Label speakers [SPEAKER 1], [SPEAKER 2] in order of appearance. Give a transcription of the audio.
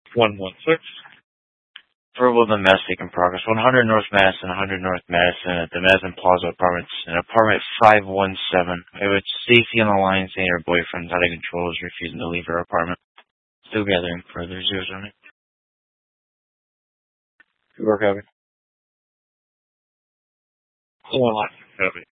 [SPEAKER 1] 116. Verbal domestic in progress. 100 North Madison, 100 North Madison at the Madison Plaza Apartments, in apartment 517. We have Stacy on the line saying her boyfriend's out of control, is refusing to leave her apartment. Still gathering further. 0 Good work, Abby. Hold on. Copy.